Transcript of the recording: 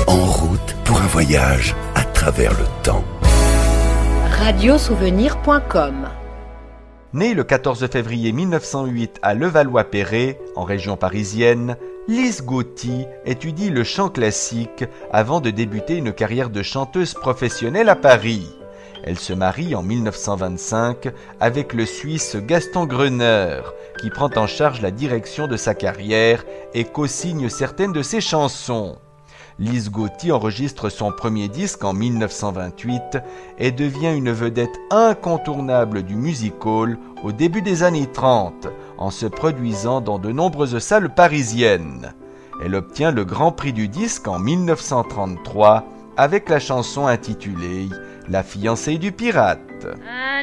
En route pour un voyage à travers le temps. Radiosouvenir.com. Née le 14 février 1908 à Levallois-Perret, en région parisienne, Lise Gauty étudie le chant classique avant de débuter une carrière de chanteuse professionnelle à Paris. Elle se marie en 1925 avec le Suisse Gaston Greuner, qui prend en charge la direction de sa carrière et co-signe certaines de ses chansons. Lise Gauty enregistre son premier disque en 1928 et devient une vedette incontournable du music-hall au début des années 30, en se produisant dans de nombreuses salles parisiennes. Elle obtient le Grand Prix du disque en 1933 avec la chanson intitulée « La fiancée du pirate ».